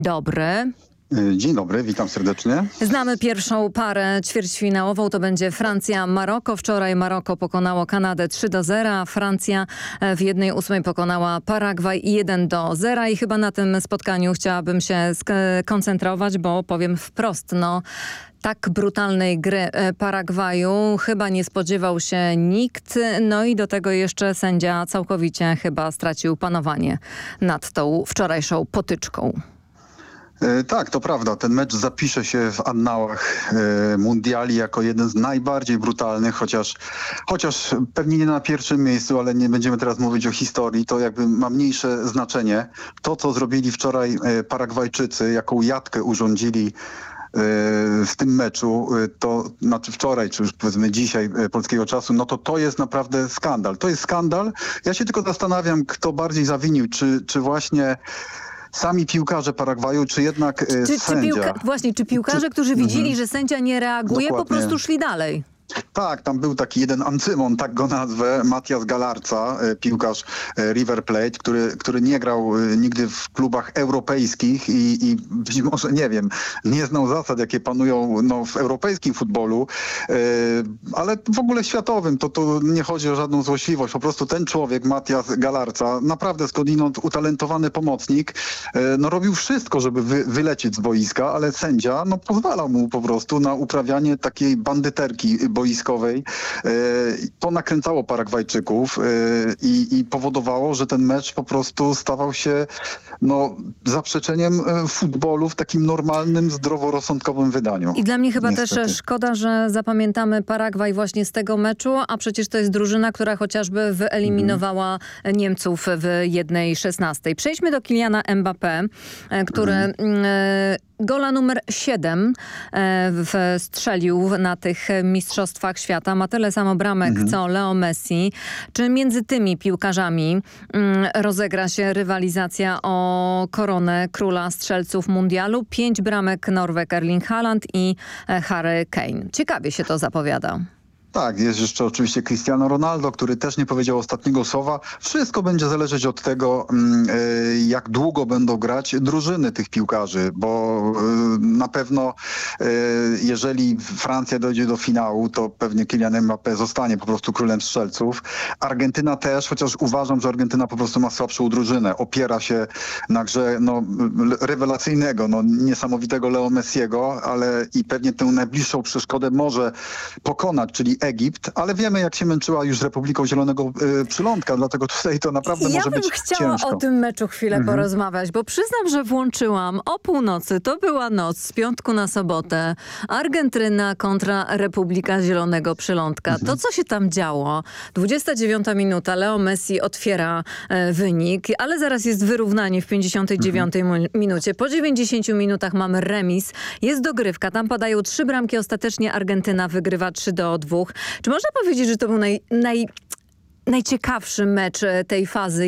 Dobry. Dzień dobry, witam serdecznie. Znamy pierwszą parę ćwierćfinałową, to będzie Francja-Maroko. Wczoraj Maroko pokonało Kanadę 3-0, a Francja w 1/8 pokonała Paragwaj 1-0 i chyba na tym spotkaniu chciałabym się skoncentrować, bo powiem wprost, tak brutalnej gry Paragwaju chyba nie spodziewał się nikt. No i do tego jeszcze sędzia całkowicie chyba stracił panowanie nad tą wczorajszą potyczką. Tak, to prawda. Ten mecz zapisze się w annałach mundiali jako jeden z najbardziej brutalnych, chociaż pewnie nie na pierwszym miejscu, ale nie będziemy teraz mówić o historii. To jakby ma mniejsze znaczenie. To, co zrobili wczoraj Paragwajczycy, jaką jatkę urządzili w tym meczu, to znaczy wczoraj, czy już powiedzmy dzisiaj polskiego czasu, to jest naprawdę skandal. To jest skandal. Ja się tylko zastanawiam, kto bardziej zawinił, czy właśnie sami piłkarze Paragwaju, czy jednak sędzia? Czy piłkarze, którzy widzieli, że sędzia nie reaguje, Dokładnie. po prostu szli dalej? Tak, tam był taki jeden Ancymon, tak go nazwę, Matias Galarza, piłkarz River Plate, który nie grał nigdy w klubach europejskich i być może, nie wiem, nie znał zasad, jakie panują w europejskim futbolu, ale w ogóle światowym. To nie chodzi o żadną złośliwość. Po prostu ten człowiek, Matias Galarza, naprawdę skądinąd utalentowany pomocnik, robił wszystko, żeby wylecieć z boiska, ale sędzia pozwalał mu po prostu na uprawianie takiej bandyterki boiskowej. To nakręcało Paragwajczyków i powodowało, że ten mecz po prostu stawał się zaprzeczeniem futbolu w takim normalnym, zdroworozsądkowym wydaniu. I dla mnie chyba Niestety. też szkoda, że zapamiętamy Paragwaj właśnie z tego meczu, a przecież to jest drużyna, która chociażby wyeliminowała Niemców w 1/16. Przejdźmy do Kyliana Mbappé, który gola numer 7 strzelił na tych mistrzostwach świata. Ma tyle samo bramek co Leo Messi. Czy między tymi piłkarzami rozegra się rywalizacja o koronę króla strzelców mundialu? 5 bramek Norweg Erling Haaland i Harry Kane. Ciekawie się to zapowiada. Tak, jest jeszcze oczywiście Cristiano Ronaldo, który też nie powiedział ostatniego słowa. Wszystko będzie zależeć od tego, jak długo będą grać drużyny tych piłkarzy, bo na pewno jeżeli Francja dojdzie do finału, to pewnie Kylian Mbappé zostanie po prostu królem strzelców. Argentyna też, chociaż uważam, że Argentyna po prostu ma słabszą drużynę. Opiera się na grze rewelacyjnego, niesamowitego Leo Messiego, ale i pewnie tę najbliższą przeszkodę może pokonać, czyli Egipt, ale wiemy, jak się męczyła już Republiką Zielonego Przylądka, dlatego tutaj to naprawdę może być ciężko. Ja bym chciała o tym meczu chwilę porozmawiać, bo przyznam, że włączyłam o północy, to była noc z piątku na sobotę, Argentyna kontra Republika Zielonego Przylądka. To, co się tam działo, 29 minuta, Leo Messi otwiera wynik, ale zaraz jest wyrównanie w 59 minucie. Po 90 minutach mamy remis, jest dogrywka, tam padają 3 bramki, ostatecznie Argentyna wygrywa 3-2. Czy można powiedzieć, że to był najciekawszy mecz tej fazy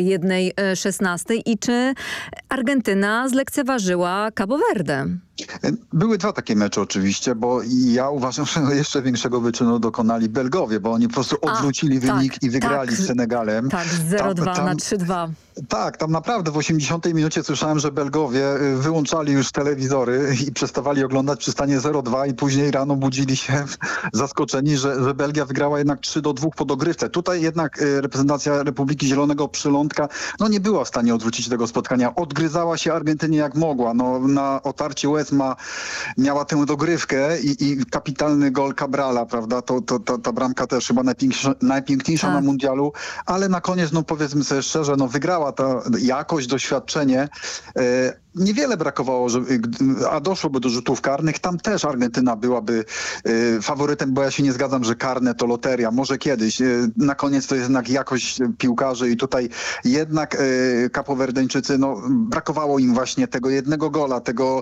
1/16 i czy Argentyna zlekceważyła Cabo Verde? Były 2 takie mecze oczywiście, bo ja uważam, że jeszcze większego wyczynu dokonali Belgowie, bo oni po prostu odwrócili wynik i wygrali z Senegalem. Tak, z 0-2 na 3-2. Tak, tam naprawdę w 80 minucie słyszałem, że Belgowie wyłączali już telewizory i przestawali oglądać przy stanie 0-2 i później rano budzili się zaskoczeni, że Belgia wygrała jednak 3-2 po dogrywce. Tutaj jednak reprezentacja Republiki Zielonego Przylądka nie była w stanie odwrócić tego spotkania. Odgryzała się Argentynie jak mogła. Na otarcie łez miała tę dogrywkę i kapitalny gol Cabrala, prawda? Ta bramka też chyba najpiękniejsza na mundialu, ale na koniec, powiedzmy sobie szczerze, wygrała ta jakość, doświadczenie. Niewiele brakowało, a doszłoby do rzutów karnych. Tam też Argentyna byłaby faworytem, bo ja się nie zgadzam, że karne to loteria. Może kiedyś. Na koniec to jest jednak jakość piłkarzy i tutaj jednak Kapowerdeńczycy, brakowało im właśnie tego jednego gola,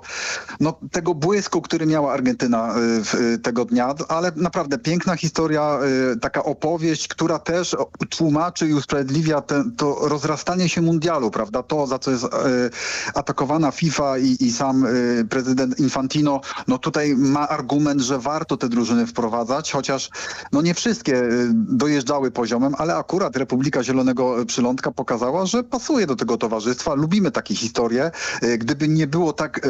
tego błysku, który miała Argentyna tego dnia. Ale naprawdę piękna historia, taka opowieść, która też tłumaczy i usprawiedliwia to rozrastanie się mundialu, prawda? To, za co jest atakowana FIFA i sam prezydent Infantino, tutaj ma argument, że warto te drużyny wprowadzać, chociaż nie wszystkie dojeżdżały poziomem, ale akurat Republika Zielonego Przylądka pokazała, że pasuje do tego towarzystwa. Lubimy takie historie. Gdyby nie było tak